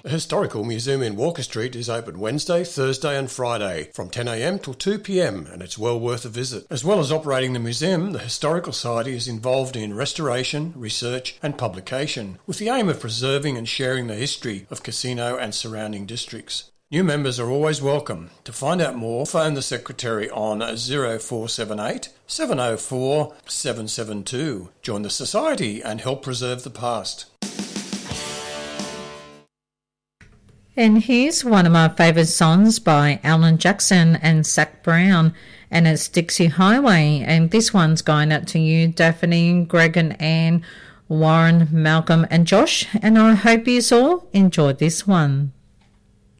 The Historical Museum in Walker Street is open Wednesday, Thursday and Friday from 10am till 2pm, and it's well worth a visit. As well as operating the museum, the Historical Society is involved in restoration, research and publication, with the aim of preserving and sharing the history of Casino and surrounding districts. New members are always welcome. To find out more, phone the Secretary on 0478 704 772. Join the Society and help preserve the past. And here's one of my favourite songs by Alan Jackson and Zac Brown, and it's Dixie Highway. And this one's going out to you, Daphne, Greg and Anne, Warren, Malcolm and Josh, and I hope you all enjoyed this one.